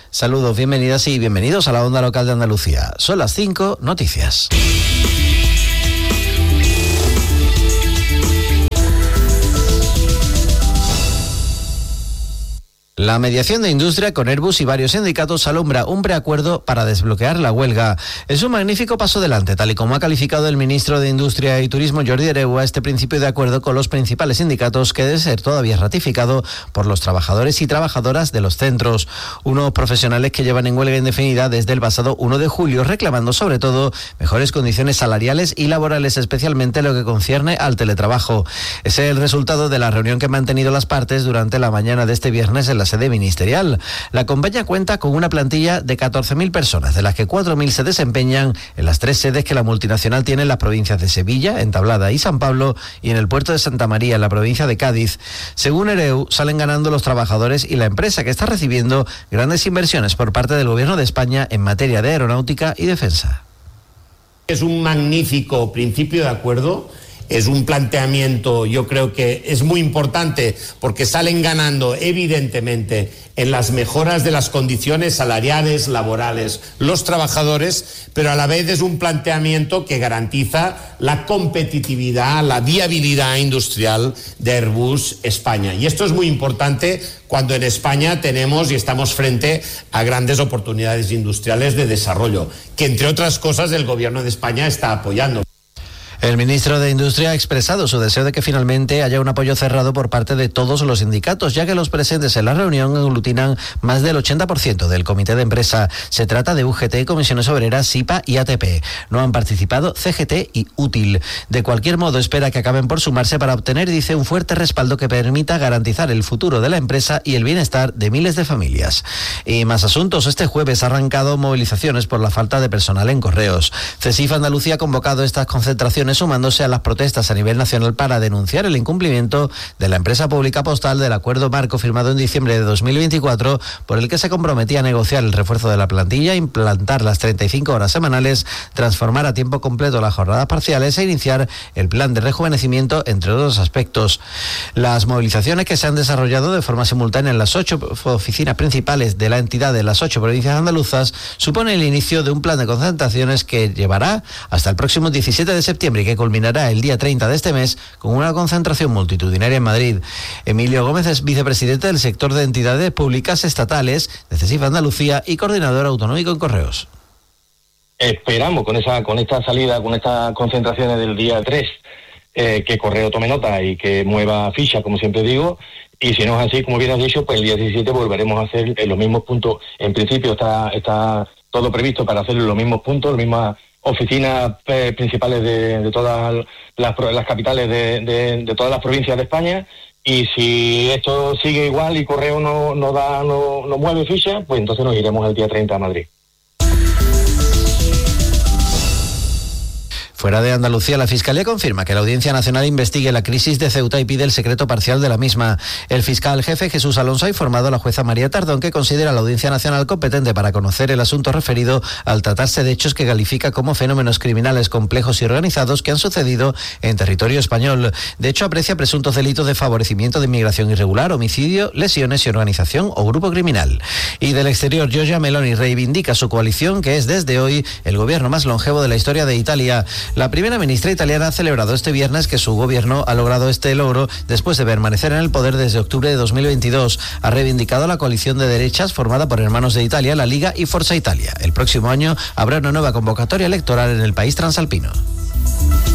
Saludos, bienvenidas y bienvenidos a la Onda Local de Andalucía. Son las 5, noticias. La mediación de industria con Airbus y varios sindicatos alumbra un preacuerdo para desbloquear la huelga. Es un magnífico paso adelante, tal y como ha calificado el ministro de Industria y Turismo, Jordi Hereu, a este principio de acuerdo con los principales sindicatos que debe ser todavía ratificado por los trabajadores y trabajadoras de los centros. Unos profesionales que llevan en huelga indefinida desde el pasado 1 de julio, reclamando sobre todo mejores condiciones salariales y laborales, especialmente lo que concierne al teletrabajo. Ese es el resultado de la reunión que han mantenido las partes durante la mañana de este viernes en la sede ministerial. La compañía cuenta con una plantilla de 14.000 personas, de las que 4.000 se desempeñan en las 3 sedes que la multinacional tiene en las provincias de Sevilla, en Tablada y San Pablo, y en el puerto de Santa María, en la provincia de Cádiz. Según Hereu, salen ganando los trabajadores y la empresa, que está recibiendo grandes inversiones por parte del Gobierno de España en materia de aeronáutica y defensa. Es un magnífico principio de acuerdo. Es un planteamiento, yo creo que es muy importante porque salen ganando evidentemente en las mejoras de las condiciones salariales, laborales, los trabajadores, pero a la vez es un planteamiento que garantiza la competitividad, la viabilidad industrial de Airbus España. Y esto es muy importante cuando en España tenemos y estamos frente a grandes oportunidades industriales de desarrollo, que entre otras cosas el Gobierno de España está apoyando. El ministro de Industria ha expresado su deseo de que finalmente haya un apoyo cerrado por parte de todos los sindicatos, ya que los presentes en la reunión aglutinan más del 80% del comité de empresa. Se trata de UGT, Comisiones Obreras, SIPA y ATP. No han participado CGT y Útil. De cualquier modo, espera que acaben por sumarse para obtener, dice, un fuerte respaldo que permita garantizar el futuro de la empresa y el bienestar de miles de familias. Y más asuntos. Este jueves ha arrancado movilizaciones por la falta de personal en correos. CESIF Andalucía ha convocado estas concentraciones sumándose a las protestas a nivel nacional para denunciar el incumplimiento de la empresa pública postal del acuerdo marco firmado en diciembre de 2024, por el que se comprometía a negociar el refuerzo de la plantilla, implantar las 35 horas semanales, transformar a tiempo completo las jornadas parciales e iniciar el plan de rejuvenecimiento, entre otros aspectos. Las movilizaciones, que se han desarrollado de forma simultánea en las 8 oficinas principales de la entidad de las 8 provincias andaluzas, supone el inicio de un plan de concentraciones que llevará hasta el próximo 17 de septiembre y que culminará el día 30 de este mes con una concentración multitudinaria en Madrid. Emilio Gómez es vicepresidente del sector de entidades públicas estatales de CESIF Andalucía y coordinador autonómico en correos. Esperamos con esta salida, con estas concentraciones del día 3, que Correo tome nota y que mueva ficha, como siempre digo, y si no es así, como bien has dicho, pues el día 17 volveremos a hacer en los mismos puntos. En principio está todo previsto para hacer en los mismos puntos, las mismas oficinas principales de todas las capitales de todas las provincias de España, y si esto sigue igual y Correo no mueve ficha, pues entonces nos iremos el día 30 a Madrid. Fuera de Andalucía, la Fiscalía confirma que la Audiencia Nacional investigue la crisis de Ceuta y pide el secreto parcial de la misma. El fiscal jefe Jesús Alonso ha informado a la jueza María Tardón que considera a la Audiencia Nacional competente para conocer el asunto referido al tratarse de hechos que califica como fenómenos criminales complejos y organizados que han sucedido en territorio español. De hecho, aprecia presuntos delitos de favorecimiento de inmigración irregular, homicidio, lesiones y organización o grupo criminal. Y del exterior, Giorgia Meloni reivindica su coalición, que es desde hoy el gobierno más longevo de la historia de Italia. La primera ministra italiana ha celebrado este viernes que su gobierno ha logrado este logro después de permanecer en el poder desde octubre de 2022. Ha reivindicado la coalición de derechas formada por Hermanos de Italia, la Liga y Forza Italia. El próximo año habrá una nueva convocatoria electoral en el país transalpino.